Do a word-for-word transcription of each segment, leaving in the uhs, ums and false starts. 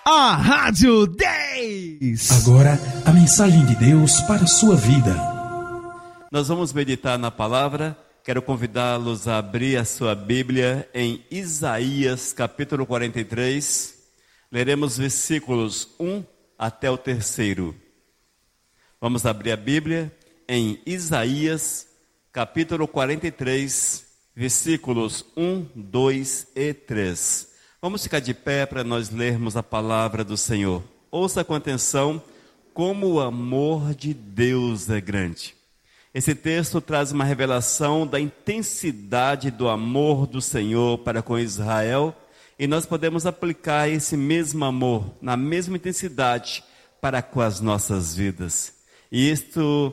A Rádio dez. Agora, a mensagem de Deus para a sua vida. Nós vamos meditar na palavra. Quero convidá-los a abrir a sua Bíblia em Isaías, capítulo quarenta e três. Leremos versículos um até o terceiro. Vamos abrir a Bíblia em Isaías, capítulo quarenta e três, versículos um, dois e três. Vamos ficar de pé para nós lermos a palavra do Senhor. Ouça com atenção como o amor de Deus é grande. Esse texto traz uma revelação da intensidade do amor do Senhor para com Israel, e nós podemos aplicar esse mesmo amor, na mesma intensidade, para com as nossas vidas. E isto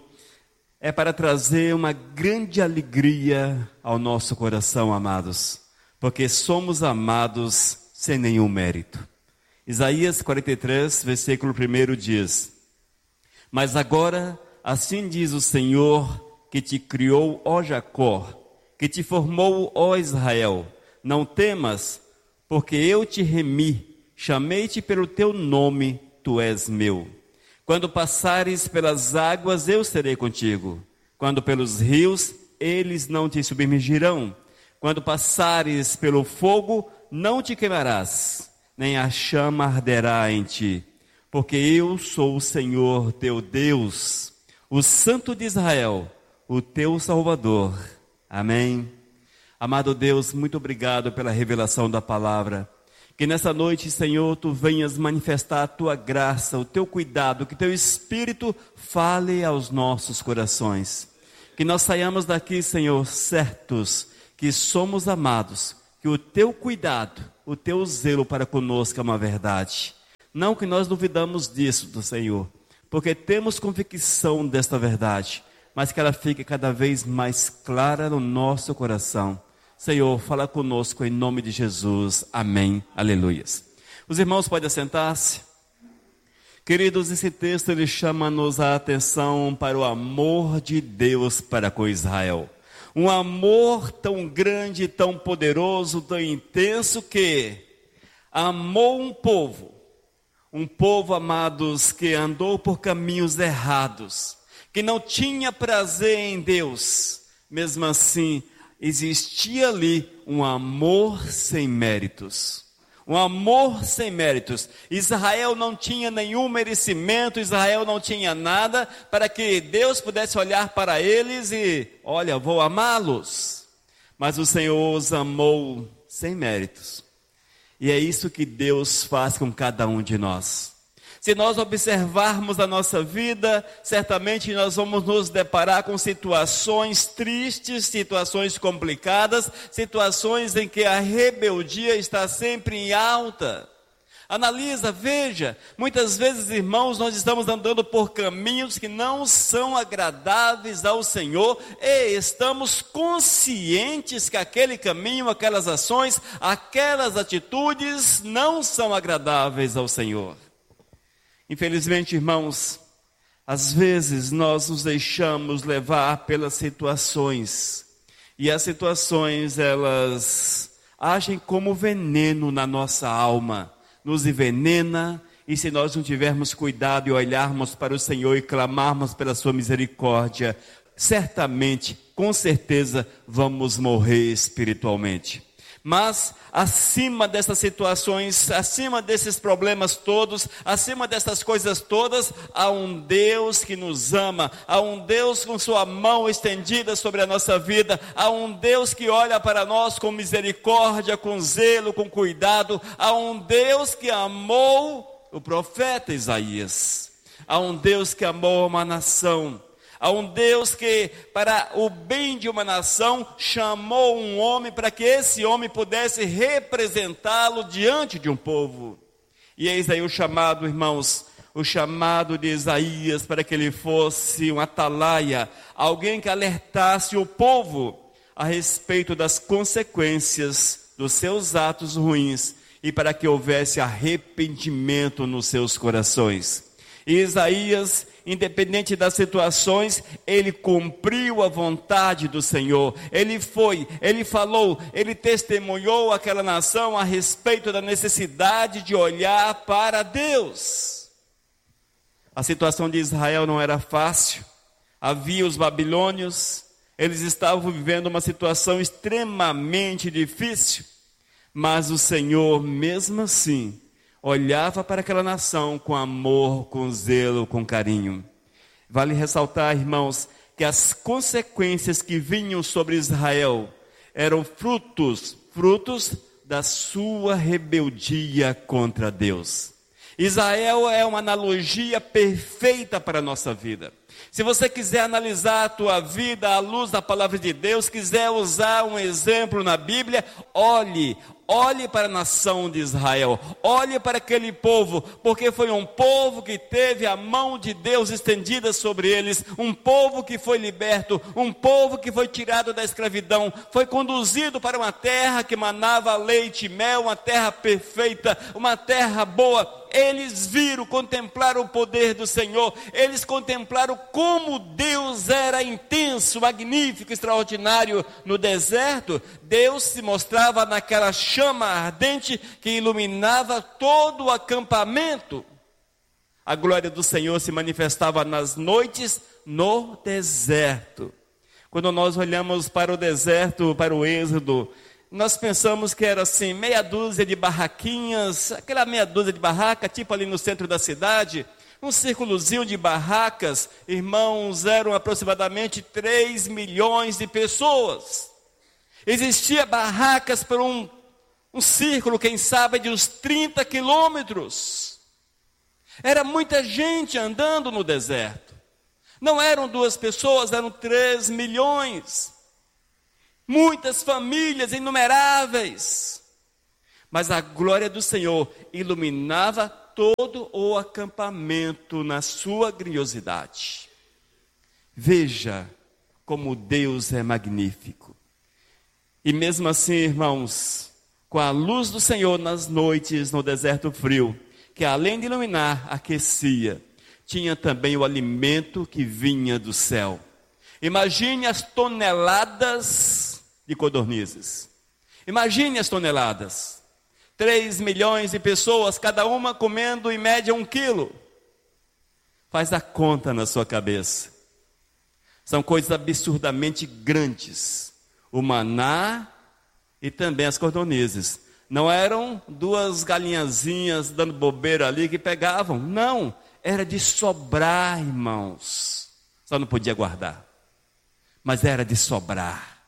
é para trazer uma grande alegria ao nosso coração, amados, porque somos amados sem nenhum mérito. Isaías quarenta e três, versículo um diz: Mas agora, assim diz o Senhor, que te criou, ó Jacó, que te formou, ó Israel, não temas, porque eu te remi, chamei-te pelo teu nome, tu és meu. Quando passares pelas águas, eu serei contigo. Quando pelos rios, eles não te submergirão. Quando passares pelo fogo, não te queimarás, nem a chama arderá em ti. Porque eu sou o Senhor teu Deus, o Santo de Israel, o teu Salvador. Amém. Amado Deus, muito obrigado pela revelação da palavra. Que nessa noite, Senhor, tu venhas manifestar a tua graça, o teu cuidado, que teu Espírito fale aos nossos corações. Que nós saiamos daqui, Senhor, certos que somos amados, que o teu cuidado, o teu zelo para conosco é uma verdade. Não que nós duvidamos disso do Senhor, porque temos convicção desta verdade, mas que ela fique cada vez mais clara no nosso coração. Senhor, fala conosco em nome de Jesus. Amém. Aleluias. Os irmãos podem assentar-se. Queridos, esse texto ele chama-nos a atenção para o amor de Deus para com Israel. Um amor tão grande, tão poderoso, tão intenso que amou um povo. Um povo, amados, que andou por caminhos errados, que não tinha prazer em Deus. Mesmo assim, existia ali um amor sem méritos. Um amor sem méritos. Israel não tinha nenhum merecimento, Israel não tinha nada para que Deus pudesse olhar para eles e, olha, vou amá-los. Mas o Senhor os amou sem méritos. E é isso que Deus faz com cada um de nós. Se nós observarmos a nossa vida, certamente nós vamos nos deparar com situações tristes, situações complicadas, situações em que a rebeldia está sempre em alta. Analisa, veja, muitas vezes, irmãos, nós estamos andando por caminhos que não são agradáveis ao Senhor e estamos conscientes que aquele caminho, aquelas ações, aquelas atitudes não são agradáveis ao Senhor. Infelizmente, irmãos, às vezes nós nos deixamos levar pelas situações, e as situações, elas agem como veneno na nossa alma, nos envenena, e se nós não tivermos cuidado e olharmos para o Senhor e clamarmos pela sua misericórdia, certamente, com certeza, vamos morrer espiritualmente. Mas, acima dessas situações, acima desses problemas todos, acima dessas coisas todas, há um Deus que nos ama, há um Deus com sua mão estendida sobre a nossa vida, há um Deus que olha para nós com misericórdia, com zelo, com cuidado, há um Deus que amou o profeta Isaías, há um Deus que amou uma nação. Há um Deus que, para o bem de uma nação, chamou um homem para que esse homem pudesse representá-lo diante de um povo. E eis aí o chamado, irmãos, o chamado de Isaías para que ele fosse um atalaia, alguém que alertasse o povo a respeito das consequências dos seus atos ruins e para que houvesse arrependimento nos seus corações. E Isaías, independente das situações, ele cumpriu a vontade do Senhor. Ele foi, ele falou, ele testemunhou àquela nação a respeito da necessidade de olhar para Deus. A situação de Israel não era fácil. Havia os babilônios, eles estavam vivendo uma situação extremamente difícil, mas o Senhor, mesmo assim, olhava para aquela nação com amor, com zelo, com carinho. Vale ressaltar, irmãos, que as consequências que vinham sobre Israel eram frutos, frutos da sua rebeldia contra Deus. Israel é uma analogia perfeita para a nossa vida. Se você quiser analisar a tua vida à luz da palavra de Deus, quiser usar um exemplo na Bíblia, olhe, olhe para a nação de Israel, olhe para aquele povo, porque foi um povo que teve a mão de Deus estendida sobre eles, um povo que foi liberto, um povo que foi tirado da escravidão, foi conduzido para uma terra que manava leite e mel, uma terra perfeita, uma terra boa. Eles viram, contemplaram o poder do Senhor, eles contemplaram como Deus era intenso, magnífico, extraordinário no deserto. Deus se mostrava naquela chama ardente que iluminava todo o acampamento. A glória do Senhor se manifestava nas noites no deserto. Quando nós olhamos para o deserto, para o Êxodo, nós pensamos que era assim, meia dúzia de barraquinhas, aquela meia dúzia de barraca, tipo ali no centro da cidade, um círculozinho de barracas. Irmãos, eram aproximadamente três milhões de pessoas. Existia barracas por um, um círculo, quem sabe, de uns trinta quilômetros. Era muita gente andando no deserto. Não eram duas pessoas, eram três milhões. Muitas famílias inumeráveis, mas a glória do Senhor iluminava todo o acampamento na sua grandiosidade. Veja como Deus é magnífico. E mesmo assim, irmãos, com a luz do Senhor nas noites no deserto frio, que além de iluminar, aquecia, tinha também o alimento que vinha do céu. Imagine as toneladas de codornizes. Imagine as toneladas. Três milhões de pessoas, cada uma comendo em média um quilo. Faz a conta na sua cabeça. São coisas absurdamente grandes. O maná e também as codornizes. Não eram duas galinhazinhas dando bobeira ali que pegavam. Não, era de sobrar, irmãos. Só não podia guardar. Mas era de sobrar.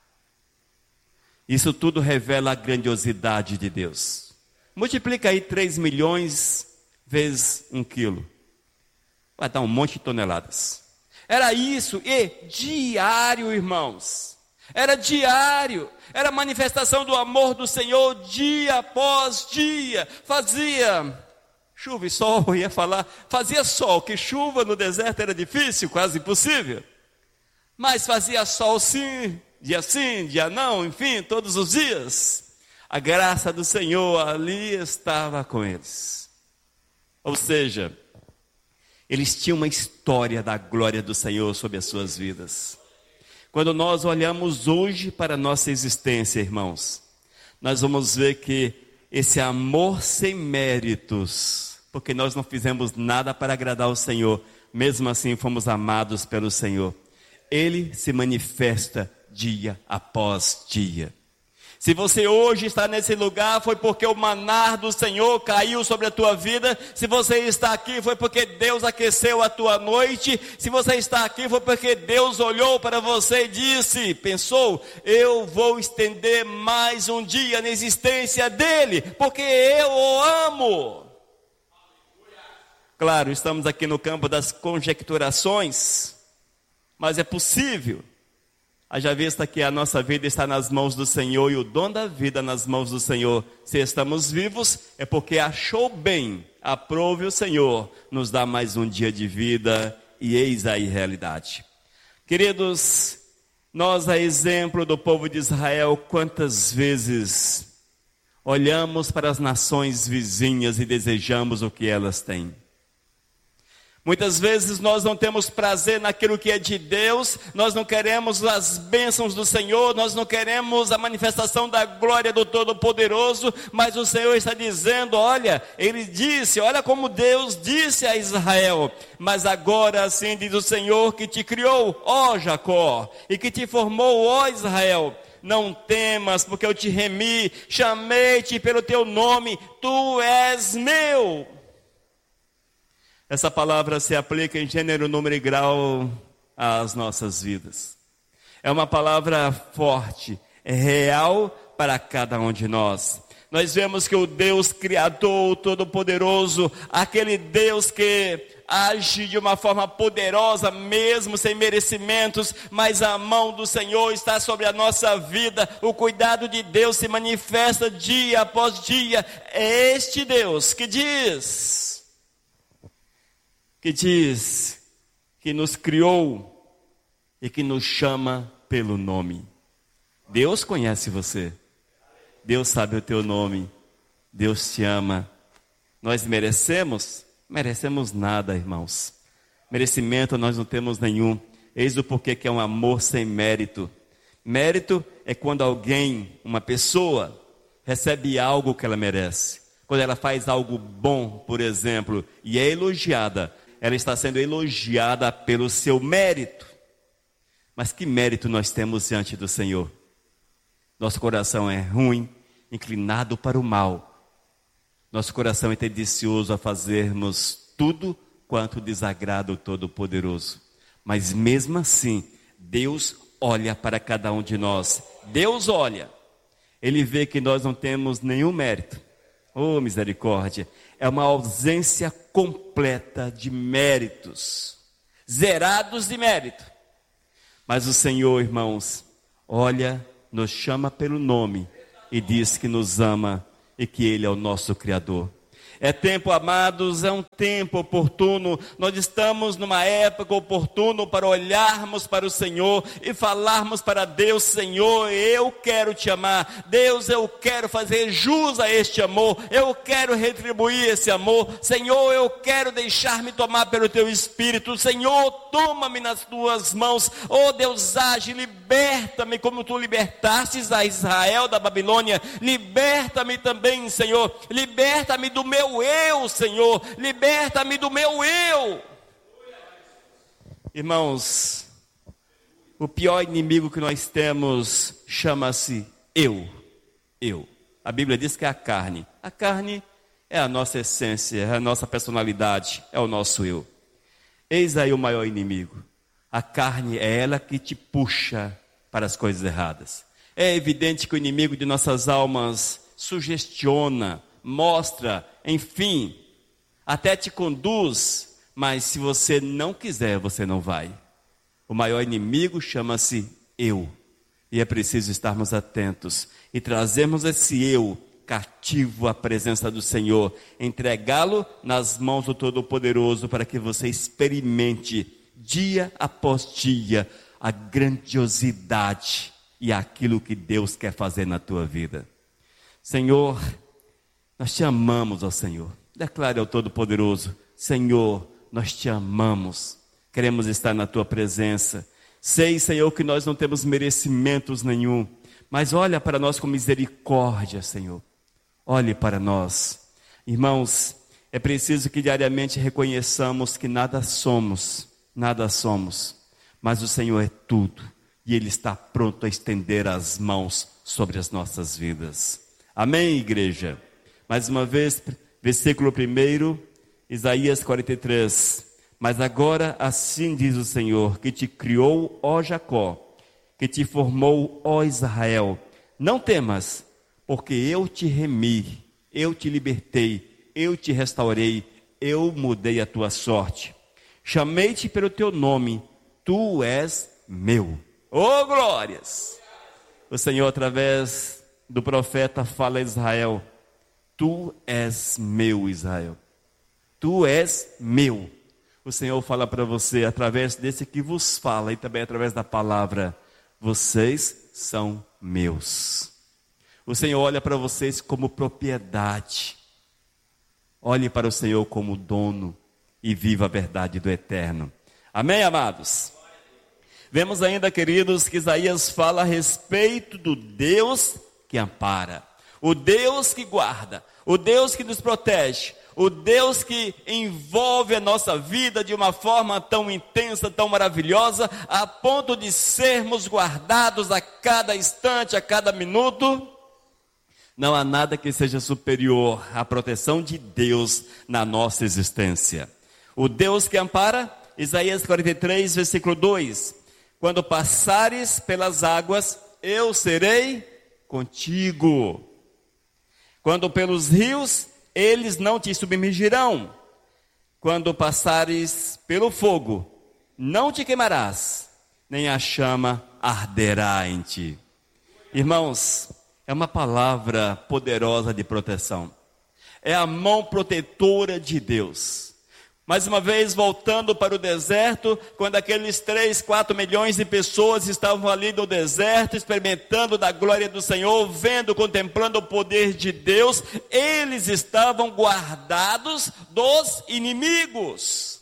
Isso tudo revela a grandiosidade de Deus. Multiplica aí três milhões vezes um quilo. Vai dar um monte de toneladas. Era isso, e diário, irmãos. Era diário. Era manifestação do amor do Senhor dia após dia. Fazia chuva e sol, eu ia falar. Fazia sol, que chuva no deserto era difícil, quase impossível. Mas fazia sol sim. Dia sim, dia não, enfim, todos os dias. A graça do Senhor ali estava com eles. Ou seja, eles tinham uma história da glória do Senhor sobre as suas vidas. Quando nós olhamos hoje para a nossa existência, irmãos, nós vamos ver que esse amor sem méritos, porque nós não fizemos nada para agradar o Senhor, mesmo assim fomos amados pelo Senhor, ele se manifesta dia após dia. Se você hoje está nesse lugar, foi porque o maná do Senhor caiu sobre a tua vida. Se você está aqui, foi porque Deus aqueceu a tua noite. Se você está aqui, foi porque Deus olhou para você e disse, pensou, eu vou estender mais um dia na existência dele, porque eu o amo. Claro, estamos aqui no campo das conjecturações, mas é possível. Haja vista que a nossa vida está nas mãos do Senhor e o dom da vida nas mãos do Senhor. Se estamos vivos, é porque achou bem, aprove o Senhor, nos dá mais um dia de vida e eis aí realidade. Queridos, nós, a exemplo do povo de Israel, quantas vezes olhamos para as nações vizinhas e desejamos o que elas têm. Muitas vezes nós não temos prazer naquilo que é de Deus, nós não queremos as bênçãos do Senhor, nós não queremos a manifestação da glória do Todo-Poderoso, mas o Senhor está dizendo, olha, Ele disse, olha como Deus disse a Israel, mas agora assim diz o Senhor que te criou, ó Jacó, e que te formou, ó Israel, não temas, porque eu te remi, chamei-te pelo teu nome, tu és meu. Essa palavra se aplica em gênero, número e grau às nossas vidas. É uma palavra forte, é real para cada um de nós. Nós vemos que o Deus Criador, Todo-Poderoso, aquele Deus que age de uma forma poderosa, mesmo sem merecimentos, mas a mão do Senhor está sobre a nossa vida, o cuidado de Deus se manifesta dia após dia. É este Deus que diz... que diz que nos criou e que nos chama pelo nome. Deus conhece você, Deus sabe o teu nome, Deus te ama. Nós merecemos? Merecemos nada, irmãos. Merecimento nós não temos nenhum. Eis o porquê que é um amor sem mérito. Mérito é quando alguém, uma pessoa, recebe algo que ela merece. Quando ela faz algo bom, por exemplo, e é elogiada, ela está sendo elogiada pelo seu mérito. Mas que mérito nós temos diante do Senhor? Nosso coração é ruim, inclinado para o mal. Nosso coração é tendencioso a fazermos tudo quanto desagrada o Todo-Poderoso. Mas mesmo assim, Deus olha para cada um de nós. Deus olha. Ele vê que nós não temos nenhum mérito. Oh, misericórdia. É uma ausência completa de méritos, zerados de mérito. Mas o Senhor, irmãos, olha, nos chama pelo nome e diz que nos ama e que Ele é o nosso Criador. É tempo, amados, é um tempo oportuno. Nós estamos numa época oportuna para olharmos para o Senhor e falarmos para Deus: Senhor, eu quero te amar. Deus, eu quero fazer jus a este amor. Eu quero retribuir esse amor. Senhor, eu quero deixar-me tomar pelo teu Espírito. Senhor, toma-me nas tuas mãos. Oh Deus, age, liberta-me como tu libertastes a Israel da Babilônia. Liberta-me também, Senhor. Liberta-me do meu eu, Senhor, liberta-me do meu eu. Irmãos, o pior inimigo que nós temos chama-se eu, eu. A Bíblia diz que é a carne. A carne é a nossa essência, é a nossa personalidade, é o nosso eu. Eis aí o maior inimigo. A carne é ela que te puxa para as coisas erradas. É evidente que o inimigo de nossas almas sugestiona, mostra, enfim, até te conduz, mas se você não quiser, você não vai. O maior inimigo chama-se eu, e é preciso estarmos atentos e trazermos esse eu cativo à presença do Senhor, entregá-lo nas mãos do Todo-Poderoso para que você experimente dia após dia a grandiosidade e aquilo que Deus quer fazer na tua vida. Senhor, nós te amamos, ó Senhor. Declare ao Todo-Poderoso: Senhor, nós te amamos. Queremos estar na tua presença. Sei, Senhor, que nós não temos merecimentos nenhum, mas olha para nós com misericórdia, Senhor. Olhe para nós. Irmãos, é preciso que diariamente reconheçamos que nada somos, nada somos, mas o Senhor é tudo, e Ele está pronto a estender as mãos sobre as nossas vidas. Amém, igreja? Mais uma vez, versículo primeiro, Isaías quarenta e três. Mas agora assim diz o Senhor, que te criou, ó Jacó, que te formou, ó Israel. Não temas, porque eu te remi, eu te libertei, eu te restaurei, eu mudei a tua sorte. Chamei-te pelo teu nome, tu és meu. Oh, glórias! O Senhor, através do profeta, fala a Israel: tu és meu, Israel. Tu és meu. O Senhor fala para você, através desse que vos fala, e também através da palavra: vocês são meus. O Senhor olha para vocês como propriedade. Olhe para o Senhor como dono. e viva a verdade do eterno. Amém, amados? Vemos ainda, queridos, que Isaías fala a respeito do Deus que ampara, o Deus que guarda, o Deus que nos protege, o Deus que envolve a nossa vida de uma forma tão intensa, tão maravilhosa, a ponto de sermos guardados a cada instante, a cada minuto. Não há nada que seja superior à proteção de Deus na nossa existência. O Deus que ampara, Isaías quarenta e três, versículo dois. Quando passares pelas águas, eu serei contigo. Quando pelos rios, eles não te submergirão. Quando passares pelo fogo, não te queimarás, nem a chama arderá em ti. Irmãos, é uma palavra poderosa de proteção. É a mão protetora de Deus. Mais uma vez, voltando para o deserto, quando aqueles três, quatro milhões de pessoas estavam ali no deserto, experimentando da glória do Senhor, vendo, contemplando o poder de Deus, eles estavam guardados dos inimigos.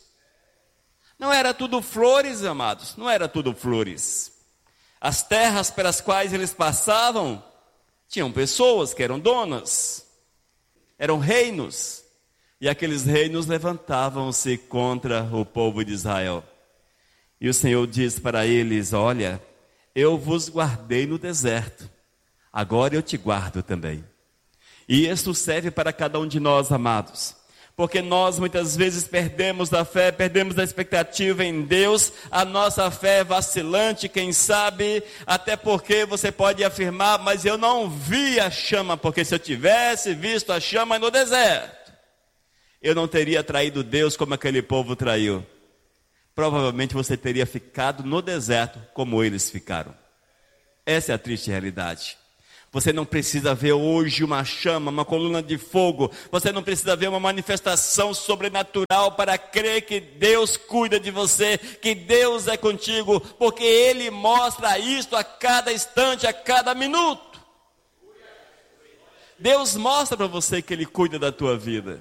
Não era tudo flores, amados, não era tudo flores. As terras pelas quais eles passavam, tinham pessoas que eram donas, eram reinos. E aqueles reinos levantavam-se contra o povo de Israel. E o Senhor diz para eles: olha, eu vos guardei no deserto, agora eu te guardo também. E isso serve para cada um de nós, amados. Porque nós muitas vezes perdemos a fé, perdemos a expectativa em Deus, a nossa fé é vacilante, quem sabe, até porque você pode afirmar: mas eu não vi a chama, porque se eu tivesse visto a chama no deserto, eu não teria traído Deus como aquele povo traiu. Provavelmente você teria ficado no deserto como eles ficaram. Essa é a triste realidade. Você não precisa ver hoje uma chama, uma coluna de fogo. Você não precisa ver uma manifestação sobrenatural para crer que Deus cuida de você, que Deus é contigo, porque Ele mostra isto a cada instante, a cada minuto. Deus mostra para você que Ele cuida da tua vida.